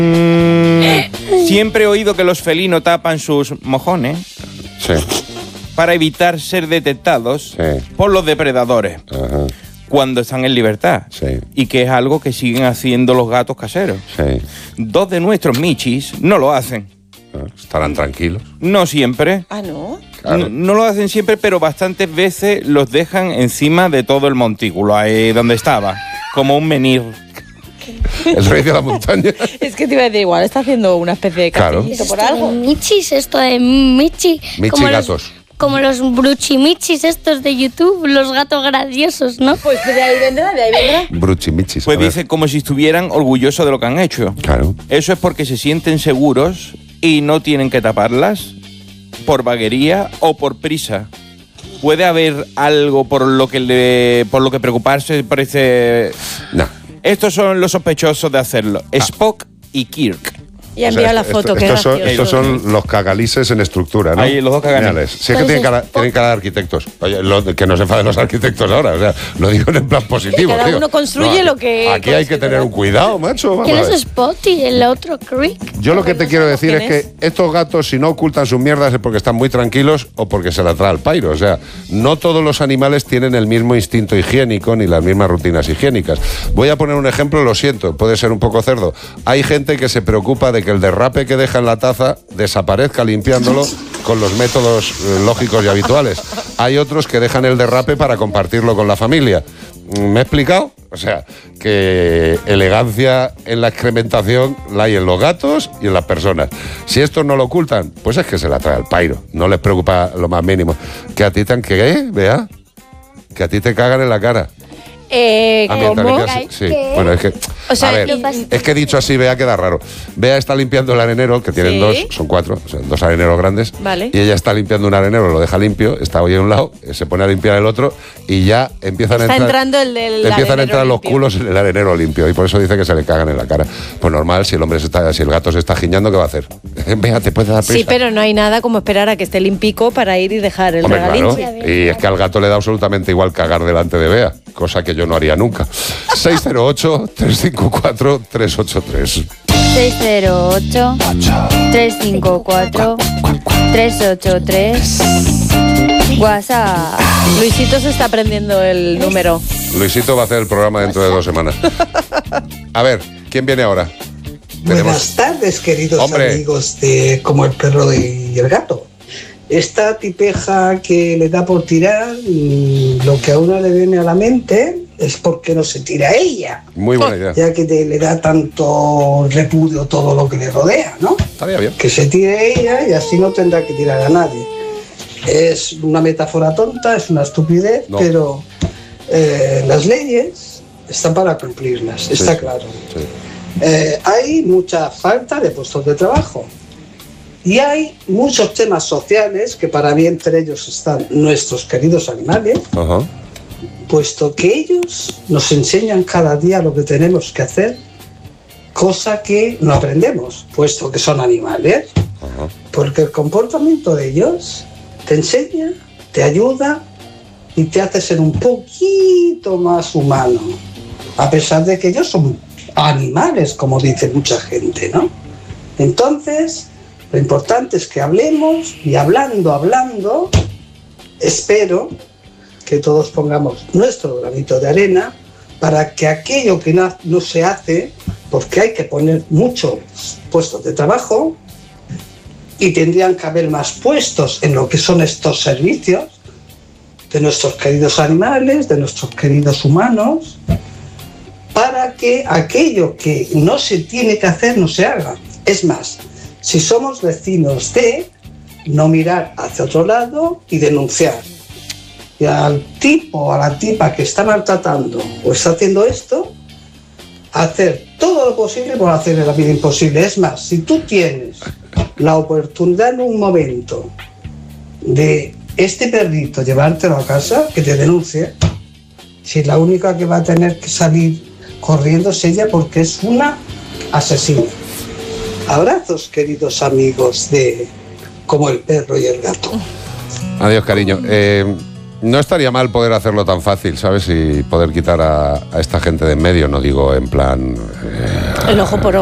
Siempre he oído que los felinos tapan sus mojones para evitar ser detectados por los depredadores cuando están en libertad. Y que es algo que siguen haciendo los gatos caseros. 2 de nuestros michis no lo hacen. ¿Estarán tranquilos? No siempre. Ah, ¿no? Claro. No lo hacen siempre, pero bastantes veces los dejan encima de todo el montículo, ahí donde estaba, como un menir. El rey de la montaña. Es que te iba a decir, igual está haciendo una especie de castillito por algo. Michis, esto de Michi. Michi gatos. Como los bruchimichis estos de YouTube, los gatos graciosos, ¿no? Pues de ahí vendrá, Bruchimichis. Pues dice como si estuvieran orgullosos de lo que han hecho. Claro. Eso es porque se sienten seguros y no tienen que taparlas por vaguería o por prisa. ¿Puede haber algo por lo que preocuparse? Parece... No. Estos son los sospechosos de hacerlo. Spock y Kirk. Y ha enviado la foto, que estos son los cagalises en estructura, ¿no? Ahí, los dos cagalises. Si es que tienen cara de arquitectos. Oye, que no se enfaden los arquitectos ahora. O sea, lo digo en plan positivo. Cada uno construye lo que... Aquí hay que tener un cuidado, macho. ¿Quién es Spot y el otro Creek? Yo lo que te quiero decir es que estos gatos, si no ocultan sus mierdas, es porque están muy tranquilos o porque se la trae al pairo. O sea, no todos los animales tienen el mismo instinto higiénico ni las mismas rutinas higiénicas. Voy a poner un ejemplo, lo siento, puede ser un poco cerdo. Hay gente que se preocupa de que el derrape que deja en la taza desaparezca limpiándolo con los métodos lógicos y habituales. Hay otros que dejan el derrape para compartirlo con la familia. ¿Me he explicado? O sea, que elegancia en la excrementación la hay en los gatos y en las personas. Si estos no lo ocultan, pues es que se la trae al pairo. No les preocupa lo más mínimo. Que a ti te han Bea, que a ti te cagan en la cara. ¿Cómo? Sí. Bueno, es que... O sea, a ver, es que dicho así, Bea queda raro. Bea está limpiando el arenero, que tienen dos, son 4, o sea, 2 areneros grandes. Vale. Y ella está limpiando un arenero, lo deja limpio, está hoy en un lado, se pone a limpiar el otro y ya empiezan a entrar los culos en el arenero limpio. Y por eso dice que se le cagan en la cara. Pues normal, si el gato se está giñando, ¿qué va a hacer? Bea, ¿te puedes dar prisa? Sí, pero no hay nada como esperar a que esté limpico para ir y dejar el regalín. Claro. Y es que al gato le da absolutamente igual cagar delante de Bea, cosa que yo no haría nunca. 608-354-383. 608-354-383. WhatsApp. Luisito se está aprendiendo el número. Luisito va a hacer el programa dentro de 2 semanas. A ver, ¿quién viene ahora? Buenas tardes, queridos amigos de Como el Perro y el Gato. Esta tipeja que le da por tirar, lo que a uno le viene a la mente es por qué no se tira ella. Muy buena idea. Ya que le da tanto repudio todo lo que le rodea, ¿no? Estaría bien. Que se tire ella y así no tendrá que tirar a nadie. Es una metáfora tonta, es una estupidez, pero las leyes están para cumplirlas, está claro. Sí. Hay mucha falta de puestos de trabajo. Y hay muchos temas sociales, que para mí entre ellos están nuestros queridos animales, puesto que ellos nos enseñan cada día lo que tenemos que hacer, cosa que no aprendemos, puesto que son animales. Porque el comportamiento de ellos te enseña, te ayuda y te hace ser un poquito más humano, a pesar de que ellos son animales, como dice mucha gente, ¿no? Entonces... lo importante es que hablemos y hablando, espero que todos pongamos nuestro granito de arena para que aquello que no se hace, porque hay que poner muchos puestos de trabajo y tendrían que haber más puestos en lo que son estos servicios de nuestros queridos animales, de nuestros queridos humanos, para que aquello que no se tiene que hacer no se haga. Es más, si somos vecinos de, no mirar hacia otro lado y denunciar. Y al tipo o a la tipa que está maltratando o está haciendo esto, hacer todo lo posible por hacerle la vida imposible. Es más, si tú tienes la oportunidad en un momento de este perrito llevártelo a casa, que te denuncie, si la única que va a tener que salir corriendo es ella, porque es una asesina. Abrazos, queridos amigos de Como el Perro y el Gato. Adiós, cariño. No estaría mal poder hacerlo tan fácil, ¿sabes? Y poder quitar a esta gente de en medio, no digo en plan... el ojo por ojo.